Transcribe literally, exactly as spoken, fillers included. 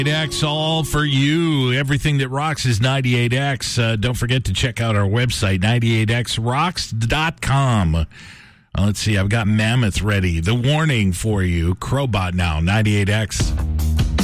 ninety-eight X, all for you. Everything that rocks is ninety-eight X. Uh, don't forget to check out our website, ninety-eight x rocks dot com. Uh, let's see, I've got Mammoth ready. The warning for you, Crowbot now, ninety-eight X.